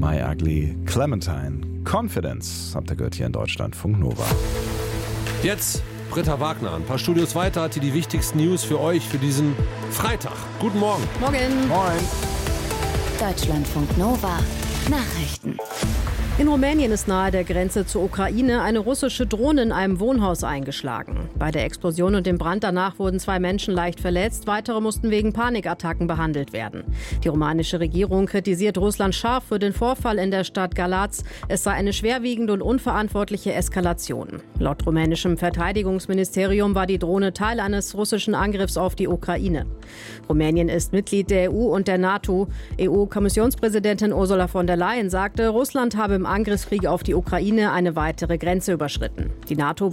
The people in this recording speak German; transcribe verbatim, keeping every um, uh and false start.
My Ugly Clementine. Confidence, habt ihr gehört hier in Deutschland, Funk Nova. Jetzt Britta Wagner. Ein paar Studios weiter hat die, die wichtigsten News für euch für diesen Freitag. Guten Morgen. Morgen. Moin. Deutschlandfunk Nova. Nachrichten. In Rumänien ist nahe der Grenze zur Ukraine eine russische Drohne in einem Wohnhaus eingeschlagen. Bei der Explosion und dem Brand danach wurden zwei Menschen leicht verletzt. Weitere mussten wegen Panikattacken behandelt werden. Die rumänische Regierung kritisiert Russland scharf für den Vorfall in der Stadt Galați. Es sei eine schwerwiegende und unverantwortliche Eskalation. Laut rumänischem Verteidigungsministerium war die Drohne Teil eines russischen Angriffs auf die Ukraine. Rumänien ist Mitglied der E U und der NATO. E U-Kommissionspräsidentin Ursula von der Leyen sagte, Russland habe im Angriffskrieg auf die Ukraine eine weitere Grenze überschritten. Die NATO